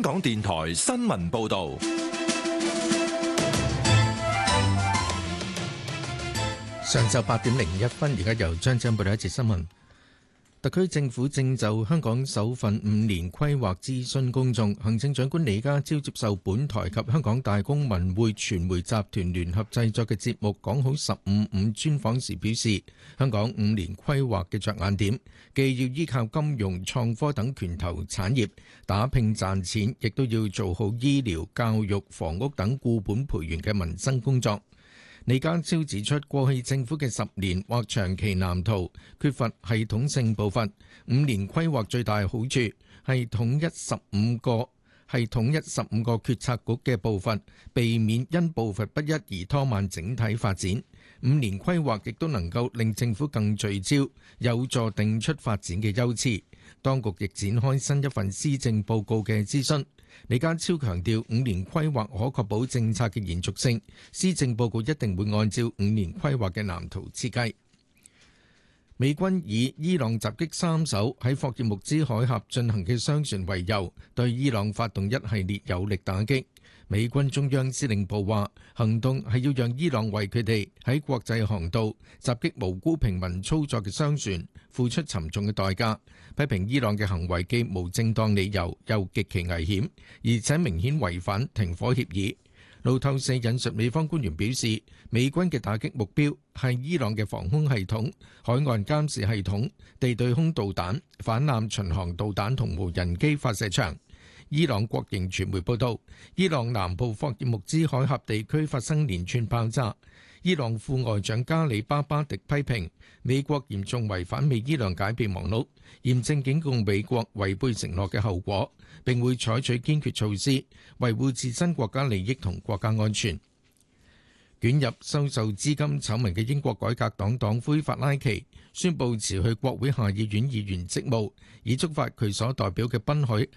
港電台新聞報道。 上晝8:01，而家由張真報道一節新聞。特區政府正就香港首份5年規劃諮詢公眾。行政長官李家超接受本台及香港大公文匯傳媒集團聯合製作嘅節目《講好15/5》專訪時表示，香港5年規劃嘅着眼點，既要依靠金融、創科等拳頭產業打拼賺錢，亦都要做好醫療、教育、房屋等固本培元嘅民生工作。李家超指出，過去政府嘅10年或長期藍圖缺乏系統性步伐，5年規劃最大好處係統一15個決策局嘅步伐，避免因步伐不一而拖慢整體發展。5年規劃亦都能夠令政府更聚焦，有助定出發展嘅優次。當局亦展開新一份施政報告嘅諮詢。李家超強調，5年規劃可確保政策嘅延續性，施政報告一定會按照5年規劃嘅藍圖設計。美軍以伊朗襲擊3艘喺霍爾木茲海峽進行嘅商船為由，對伊朗發動一系列有力打擊。美軍中央司令部話，行動係要讓伊朗為佢哋喺國際航道襲擊無辜平民操作嘅商船付出沉重嘅代價，批評伊朗嘅行為既無正當理由，又極其危險，而且明顯違反停火協議。路透社引述美方官員表示，美軍嘅打擊目標係伊朗嘅防空系統、海岸監視系統、地對空導彈、反艦巡航導彈同無人機發射場。伊朗國營傳媒報道，伊朗南部霍爾木茲海峽地區發生連串爆炸。伊朗副外長加里巴巴迪批評美國嚴重違反美伊兩解備忘錄，嚴正警告美國違背承諾嘅後果，並會採取堅決措施維護自身國家利益同國家安全。捲入收受資金醜聞嘅英國改革黨黨魁法拉奇宣布辭去國會下議院議員職務，以觸發佢所代表嘅濱海